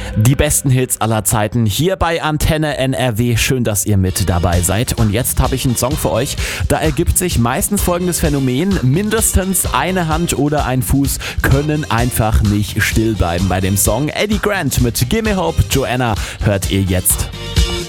Die besten Hits aller Zeiten hier bei Antenne NRW. Schön, dass ihr mit dabei seid. Und jetzt habe ich einen Song für euch. Da ergibt sich meistens folgendes Phänomen. Mindestens eine Hand oder ein Fuß können einfach nicht still bleiben bei dem Song. Eddie Grant mit Gimme Hope, Joanna hört ihr jetzt.